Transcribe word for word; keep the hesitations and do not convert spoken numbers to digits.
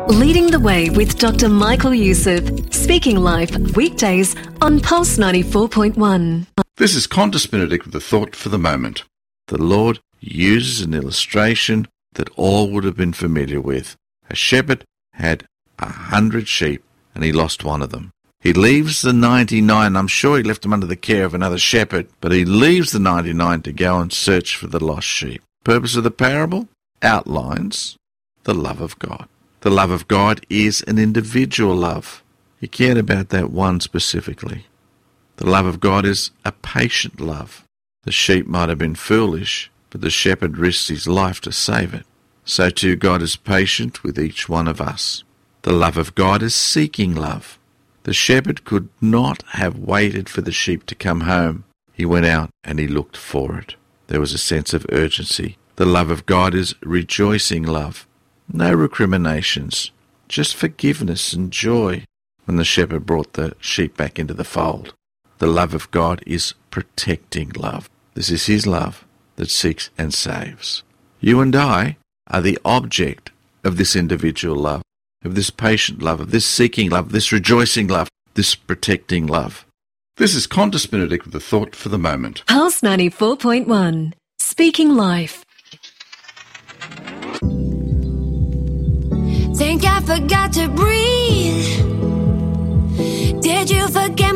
Leading the Way with Doctor Michael Youssef, speaking live weekdays on Pulse ninety-four point one. This is Qantas Benedict with a thought for the moment. The Lord uses an illustration that all would have been familiar with. A shepherd had a hundred sheep and he lost one of them. He leaves the ninety-nine. I'm sure he left them under the care of another shepherd, but he leaves the ninety-nine to go and search for the lost sheep. Purpose of the parable outlines the love of God. The love of God is an individual love. He cared about that one specifically. The love of God is a patient love. The sheep might have been foolish, but the shepherd risked his life to save it. So too God is patient with each one of us. The love of God is seeking love. The shepherd could not have waited for the sheep to come home. He went out and he looked for it. There was a sense of urgency. The love of God is rejoicing love. No recriminations, just forgiveness and joy when the shepherd brought the sheep back into the fold. The love of God is protecting love. This is his love that seeks and saves. You and I are the object of this individual love, of this patient love, of this seeking love, this rejoicing love, this protecting love. This is Qantas Benedict with a thought for the moment. Pulse ninety-four point one, speaking life. Think I forgot to breathe? Did you forget